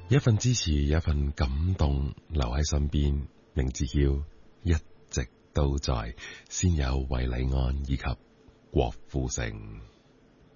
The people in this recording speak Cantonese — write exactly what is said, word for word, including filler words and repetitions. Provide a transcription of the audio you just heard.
一份支持，一份感動，留喺身邊，名字叫一直都在。先有韋禮安以及郭富城。